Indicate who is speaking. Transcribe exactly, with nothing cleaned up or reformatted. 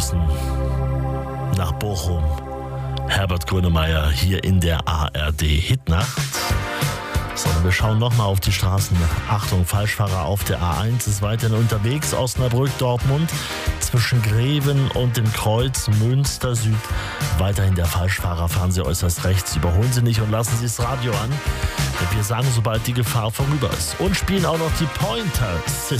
Speaker 1: müssen nach Bochum. Herbert Grönemeyer hier in der A R D Hitnacht. So, wir schauen nochmal auf die Straßen. Achtung, Falschfahrer auf der A eins ist weiterhin unterwegs. Osnabrück, Dortmund, zwischen Greven und dem Kreuz Münster Süd. Weiterhin der Falschfahrer, fahren Sie äußerst rechts. Überholen Sie nicht und lassen Sie das Radio an. Wir sagen, sobald die Gefahr vorüber ist. Und spielen auch noch die Pointer Sisters.